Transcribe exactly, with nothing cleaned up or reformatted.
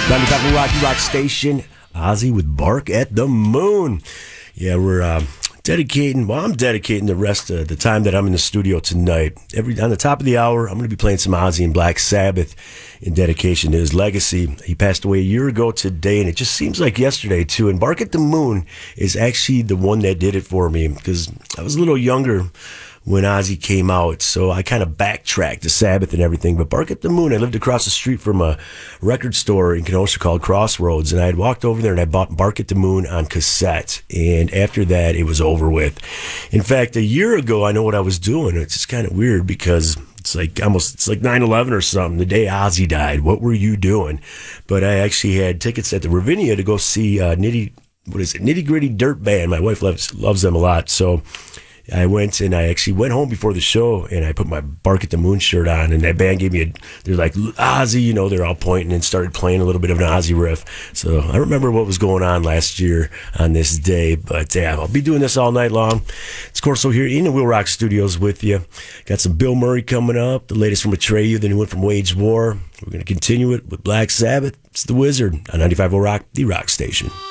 ninety-five Rocky Rock Station, Ozzy with Bark at the Moon. Yeah, we're uh, dedicating, well, I'm dedicating the rest of the time that I'm in the studio tonight. Every On the top of the hour, I'm going to be playing some Ozzy and Black Sabbath in dedication to his legacy. He passed away a year ago today, and it just seems like yesterday, too. And Bark at the Moon is actually the one that did it for me, because I was a little younger when Ozzy came out, so I kind of backtracked to Sabbath and everything. But Bark at the Moon, I lived across the street from a record store in Kenosha called Crossroads, and I had walked over there and I bought Bark at the Moon on cassette, and after that, it was over with. In fact, a year ago, I know what I was doing. It's just kind of weird because it's like almost, it's like nine eleven or something, the day Ozzy died. What were you doing? But I actually had tickets at the Ravinia to go see uh, Nitty, what is it, Nitty Gritty Dirt Band. My wife loves, loves them a lot, so I went and I actually went home before the show and I put my Bark at the Moon shirt on, and that band gave me a, they're like, Ozzy, you know, they're all pointing and started playing a little bit of an Ozzy riff. So I remember what was going on last year on this day, but yeah, I'll be doing this all night long. It's Corso here in the Wheel Rock Studios with you. Got some Bill Murray coming up, the latest from Atreyu, the new one from Wage War. We're going to continue it with Black Sabbath. It's The Wizard on ninety-five oh Rock, the Rock Station.